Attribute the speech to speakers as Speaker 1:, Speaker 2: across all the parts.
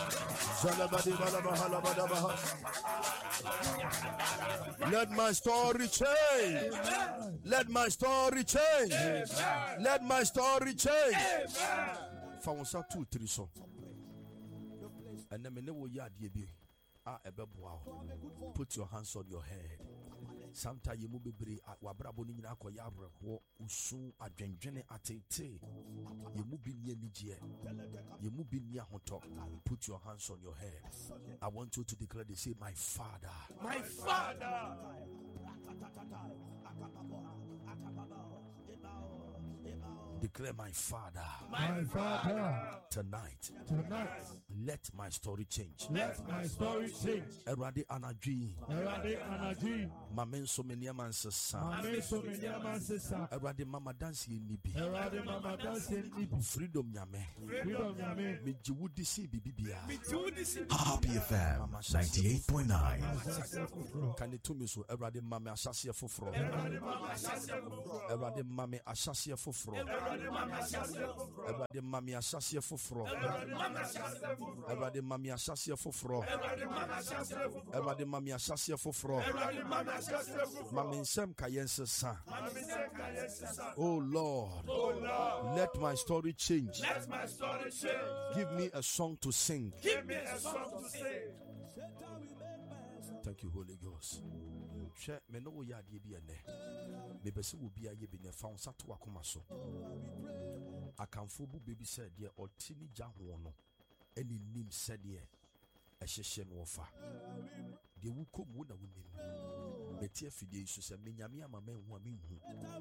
Speaker 1: Let my story change. Let my story change. Let my story change. Found some 2-3 so. And then me yard ye be. Put your hands on your head. Sometimes you move be wabrabo ni nyina akoya abreko usu adwenjene atete. You move be near nijie. You move be near hoto. Put your hands on your head. I want you to declare they say, my Father. My Father. Declare, my Father. My Father. Tonight. Let my story change. Let my story change. Erade anadwi. Mame so many amansesa. Erade mama dance nibi. Freedom nyame. Me jiwudi si bibibia.
Speaker 2: Happy FM 98.9.
Speaker 1: Can it to me so erade mame asase foforo. Erade mame asase foforo. Everybody mammy assassia for fraud. Everybody mammy assassia for fraud. Everybody mammy assassia for fraud. Mammy Sam Kayensa son. Oh Lord, let my story change. Let my story change. Give me a song to sing. Give me a song to sing. Thank you, Holy Ghost. Share me no ya de bi ene. Me bese wo bia ye bi ne fa unsato akoma so. Akamfo bu baby said de otini gya ho no. Eni nim said de ehyehye no fa. De wu kom wo na wo nim. Meti afidie so se menyame amama hu amenhu.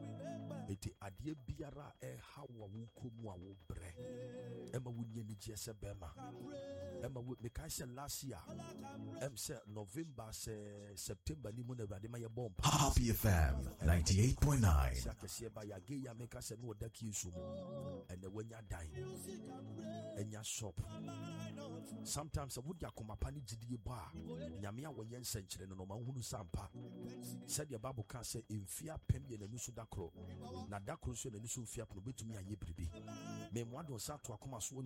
Speaker 1: Eti ade biara ha wo kom a wo bre. Ema wo nye ni gye se bema. Ema wo me kai se last year. Say November se September ni mo na Awurade ma ye bomb.
Speaker 2: Happy FM 98.9.
Speaker 1: Sakese ba ya ge ya me ka se no odaki so mo. Ene wanya dan. Enya shop. Sometimes I would yakoma pani jidie ba. Nyame a wo yen senkyere no ma hunu sampa. Said the Bible can say in fear pem ye na nusu dakro. Na dakro so na nusu fear no betumi anye bribi. Me mo adon sa to akoma so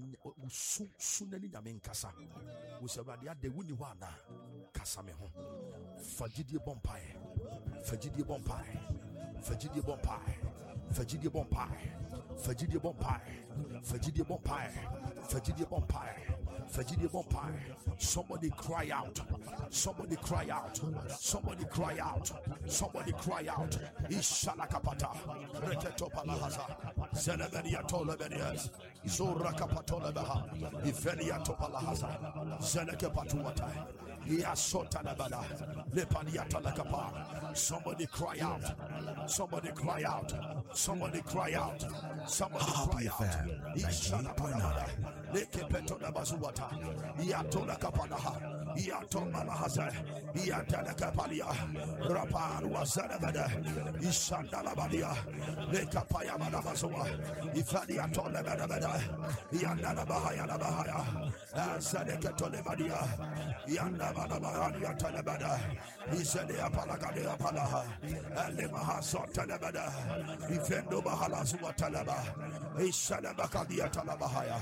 Speaker 1: su na ni nyame nkasa. Wo se Awurade ade wuni ho ana. Kasa me ho. Fagidie bompae. Fagidie bompae. Fagidie bompae. Fagidie bompae. Fagidie bompae. Fagidie bompae. Fagidie bompae. Fagidie bompae. Somebody cry out. Somebody cry out. Somebody cry out. Somebody cry out. Ishalakapata. Reketo palahaza. Zeneberia toleberias. Zora kapatola baha. Ifenia topalahaza. Zeneke patuata. Yasota labada. Lepaniata lakapa. Somebody cry out. Somebody cry out. Somebody cry out. Somebody cry out. Ishalakapata. Lekepeto labazuata. Yatola kapalaha. Yatomalahaza. Yatala kapalia. Rapar wazanabada. Ishandalabadia. Lekapaya madabazua. Ifania tolebada. Yandala bahaya la bahaya. Sadekatole badia. Yandala bahaya talebada. Isade apalagade apalaha. Alemaha sotalebada. Ifendo bahala suataleba. Isadabakadia talabahaya.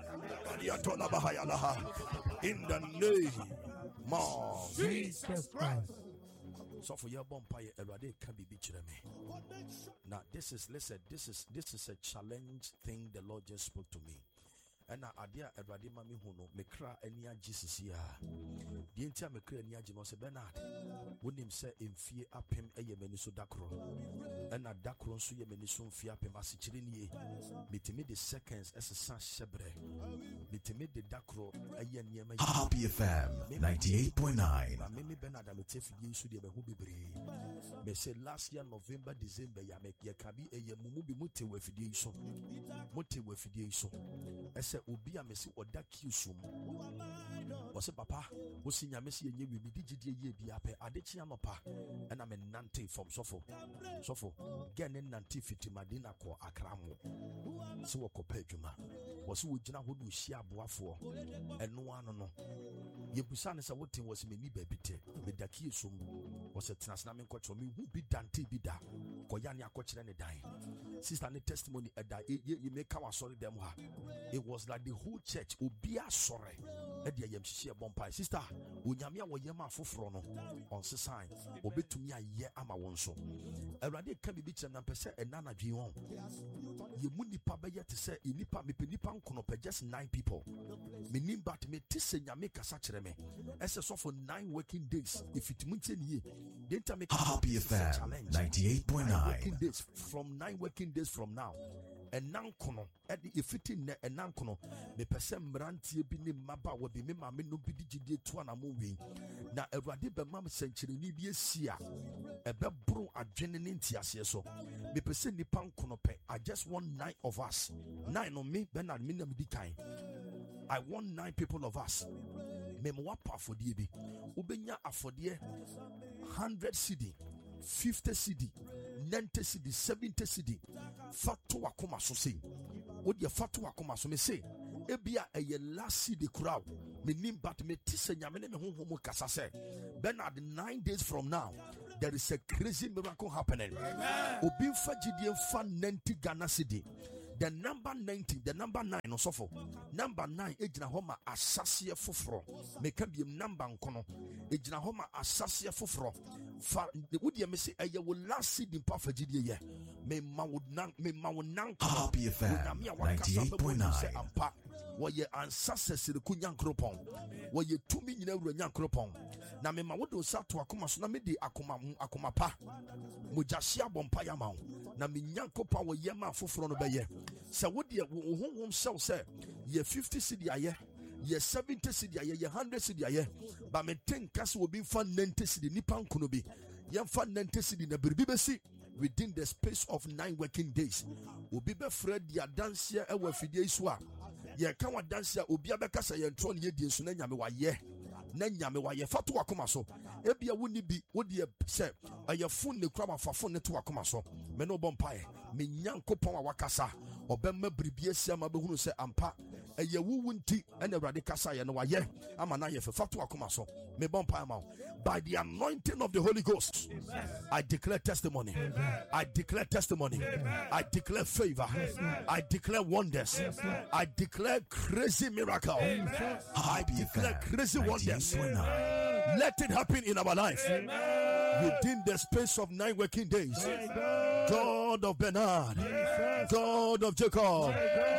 Speaker 1: Yatola bahaya laha. In the name of Jesus Christ. So for your bumpire, everybody can be betrayed me. Now this is a challenge thing the Lord just spoke to me. And now idea everybody mami huno me cry enia Jesus ya. The entire me cry enia jino se Bernard. When him say in fear up him eye meniso dakro. And na dakro so ye meniso fear up him asichiri niye. Mitimi the seconds as a san shebre. Mitimi the dakro eye niema.
Speaker 2: Happy FM 98.9.
Speaker 1: Na mimi Bernard ametefi yesu de be hu bebre. Me say last year November December ya me ye kabi eye mumu bi muti wafidie so. Muti wafidie so. Ese obi a mesi oda kiusum Ose papa, wosi nyame si enye wi mi digidie ye bia pe adechi anopa ena me nante from sofo gene nante fitimade na ko akramo se wo kopa adwuma wose wo gina ho no hia aboafo eno ano no yebusa ne se woten wose me ni baabi te me daki esom wose tenasna me nkwocho me hu bi dante bi da koya ne akokire ne dan sister ne testimony eda ye make our sorry them ha. It was like the whole church obia sorry edia yam hihie bompa sister onyame a woyema afoforo no on se sign obetumi aye ama won so awurade ka bibi kire na pese enana dwen won ye mu nipa be yet se nipa me pe nipa nkono pe just 9 people me nim but me tise nyame kasa kire me ese so for 9 working days if it muntie niye den ta me
Speaker 2: Happy FM 98.9
Speaker 1: days from 9 working days from now enankono edi ifiti ne enankono me pese mrantie bi ne maba wo bi me ma me no bi digidie to na mo wi na awurade be mam senkyereni bi esia ebe bro adwene ne ntiase so me pese nipa nkono pe I just want 9 of us 9 on me Bernard me na me di kan I want 9 people of us me mo wapa afodie bi ubenya afodie 100 cedi 50 cedi 90 cedi 70 cedi fatu wakoma so sei wodi fatu wakoma so me say ebia eye last cedi crowd me nim but me tise nyame ne me honhom kasa say Bernard 9 days from now there is a crazy miracle happening. Obi fa gidie fa 90 Ghana cedi. The number 90, the number 9 no sofo. Number 9 ejina homa asase foforo. Meka biem number nkono. Ejina homa asase foforo. Fa wodi me say eye wo last cedi pa fa gidie ye. Me ma wo nan
Speaker 2: Happy FM 98.9
Speaker 1: ampa. Woye ancestors de kunyankropon. Woye tumi nyina wura nyankropon. Na me ma wo do sa to akoma so na me de akoma pa. Mujahia bompa ya ma. Na me nyankopa wo ye ma foforo no beye. Se wo de honhom sew se ye 50 cedi aye. Ye 70 cedi aye, ye 100 cedi aye. Ba me tenka se obi fa 90 cedi nipa nkono bi. Ye fa 90 cedi na biribi besi within the space of 9 working days. Obi be Fred ya dance e wa fidie iso a. Ye kan wa dance obi abeka sa ye ntro ne ye die so na nyame wa ye. Na nyame wa ye fatu akoma so. Ebia woni bi wodi se aye fun ne kura fa fun ne to akoma so. Me no bompae. Me nyankopon wa wakasa. Obemma bribie sia ma behunu se ampa eye wuwu nti ene awurade kasa ye no wa ye ama na ye fatu akoma so. Me bompae ma. By the anointing of the Holy Ghost, I declare testimony. I declare testimony. I declare favor. I declare wonders. I declare crazy miracle. I declare crazy wonders. Let it happen in our life within the space of 9 working days. God of Bernard, God of Jacob,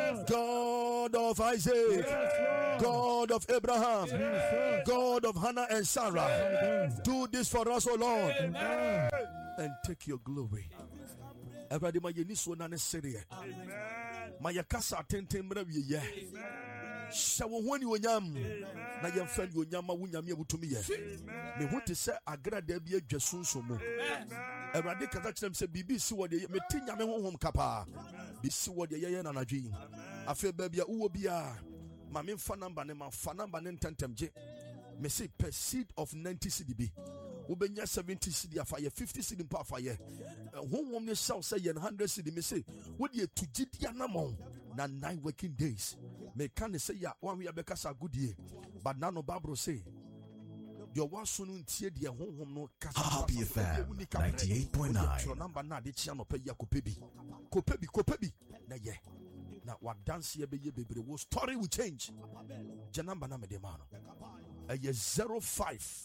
Speaker 1: God of Isaac, God of Abraham, God of Hannah and Sarah, do this for us, O Lord, and take your glory. Everybody, my yeniso na nesere. My yakasa tentemra wiye. Shawo honi onyam na yemfa ni onyam awunyam ebutumi ye. Me hu te se agrada bi adwasunso mu. Awurade kata kyerem se bibi si wo de me tinyame honhom kapa. Bi si wo de ye na nadwi. Afa ba bia uwo bia ma me fa number ne ma fa number ne ntentemje. Me say per seed of 90 cedi. Ubenya 70 cedi afa ye 50 cedi mpa afa ye. Honhom ne shaw say ye 100 cedi me say wo de tugidia namon na 9 working days. Me can say ya one we abekasa goodie. But now no Bible say your wasunu ntie de honhom no kasa.
Speaker 2: Happy FM 98.9
Speaker 1: your number na de chia no pay ya kopebi na ye na wa dance ye be ye bebre wo story will change. Je number na me de ma no ye 05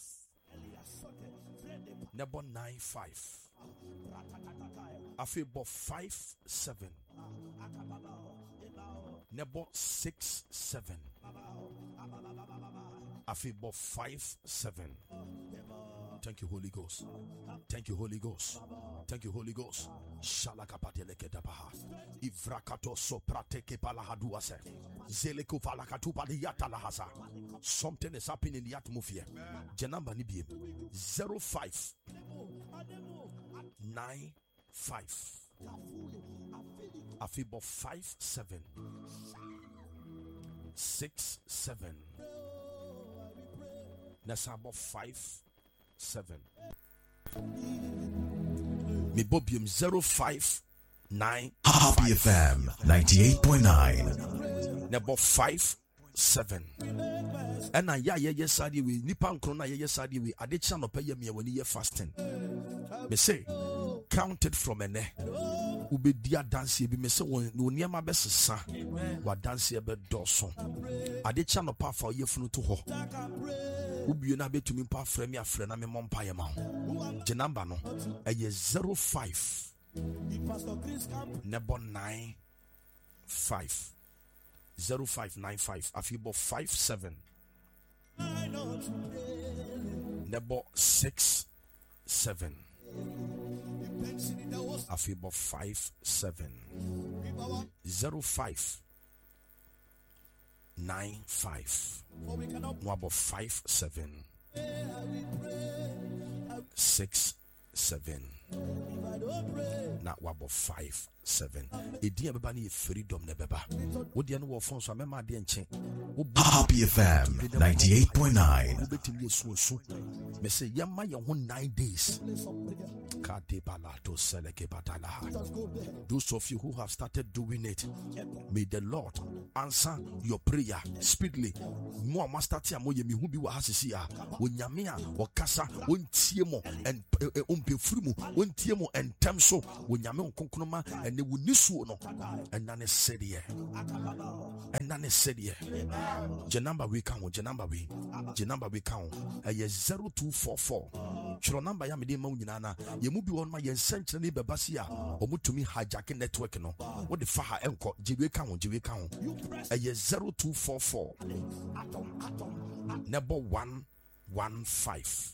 Speaker 1: nebo 95 afebo 57 nebo 67 afebo 57. Thank you, Holy Ghost. Thank you, Holy Ghost. Thank you, Holy Ghost. Shalakapateleke dabaha. Ivrakato soprateke palahaduase. Zeleko falakatupa liyata lahasa. Something is happening in the atmosphere. Janamba nibiem 05 95 Afibo 57 67 Nasa about 57. Me bobium 059
Speaker 2: Happy FM 98.9.
Speaker 1: Nebo 57. And I ye sadi we nipan krona ye sadi we adicha no pay me when ye fasting. Me say counted from ene. Ubedia dance bi me say won niema besesa wa dance be doso. Adicha no pa fa ye funu to ho. Ubie na betumi pa frɛ me afrɛ na me mompa ye ma. Je number no eye 05 nebo 95 0595 afibo 57 nebo 67 afibo 57 05 95 Nwabo 57 67 na wabo 57 edi abeba ni freedom ne beba wodi ane wo phone so amema de nche
Speaker 2: Happy FM 98.9.
Speaker 1: ubetimi esu me say yama ye ho 9 days kade balato seleke batala. Those of you who have started doing it, may the Lord answer your prayer speedily. Mo amastati amoye mi hu bi wa hasisi a onyame a okasa ontie mo and ompefuru mu ontie mo entem so onyame onkonkonoma ene wonisuo no enane sedie je number we kan je number we kan 0244 chiro number ya mede ma nyina na ye mu bi won ma ye nsenkyere ne bebasi a omutumi hijacking network no wo de fa ha enko je we kan 0244 number 115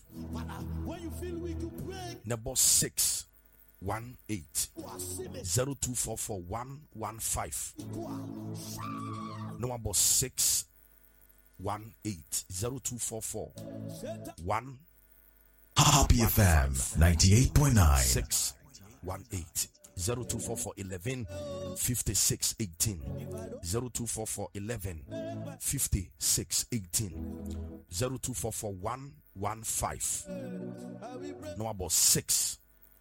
Speaker 1: number 618 0244 115 number 618 0244 1
Speaker 2: Happy FM 98.9.
Speaker 1: 618 0244 11 56 18 0244 11 56 18 0244 115 number 618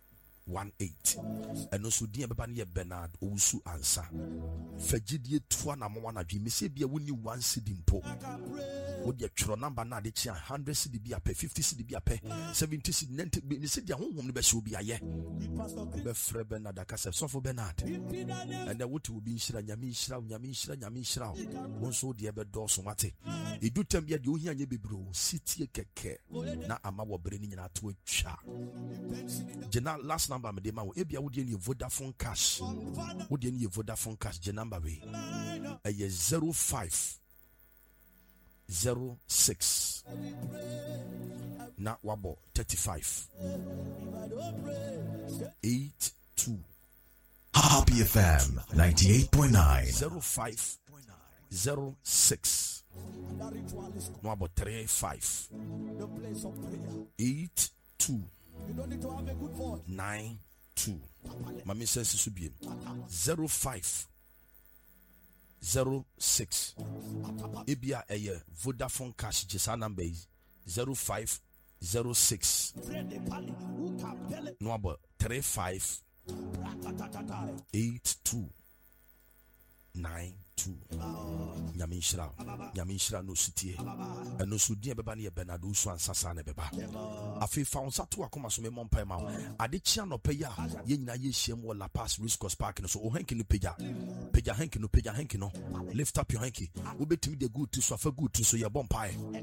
Speaker 1: and also dear Bani Bernard Owusu answer Fajidie Twa na mwana dwi me se bia woni 1 cedi mpo wo de twro number na de chia 100 cedi bia pe 50 cedi bia pe 70 cedi 90 me se dia honhom ne be se obi aye be frɛ Bernard akasa sofo Bernard and what will be nshira nyame nshira won so de be do so mate edu tam bia de ohia nya bebro sitie keke na ama wo bere ni nyina to atwa jena last number me de ma wo ebia wo de ni Vodafone cash je number we 05 06 na wabo 35 82
Speaker 2: Happy FM 98.9.
Speaker 1: 05 06 no wabo 35 82 92 Mami says subiem 05 06 ebia eye Vodafone cash jisa number 05 06 no about 35 82 92 Nyamishra no sitie and no sudie beba ne Bernard Owusu ansasa ne beba afi fa on sato akoma so me mompa ma ade chia no peya ye nyina ye hiem wo La Paz Race Course Park no so o hanki no peja hanki no lift up your hanky wo betimi de good to so afa good to so ye bompa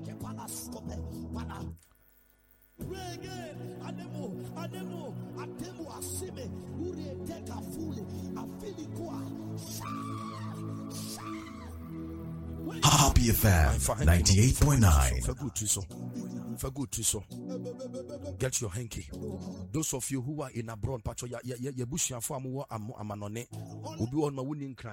Speaker 2: Happy FM 98.9.
Speaker 1: For good to so get your hanky. Those of you who are in abroad, pacho ya bushia for amanone will be on my winning cry.